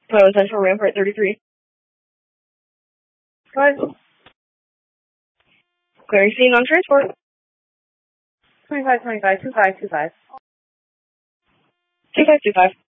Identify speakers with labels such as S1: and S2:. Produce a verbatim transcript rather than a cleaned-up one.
S1: Toyota Central Rampart thirty-three. Go ahead. Clearing scene on transport.
S2: twenty-five, twenty-five, two five, two five.
S1: two five two five.